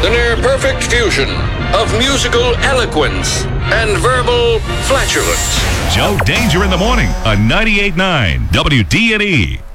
The near-perfect fusion of musical eloquence and verbal flatulence. Joe Danger in the morning on 98.9 WDNE.